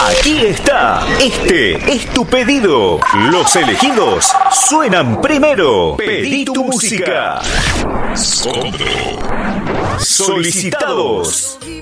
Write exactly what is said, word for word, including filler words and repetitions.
Aquí está. Este es tu pedido. Los elegidos suenan primero. Pedí tu música. Solicitados.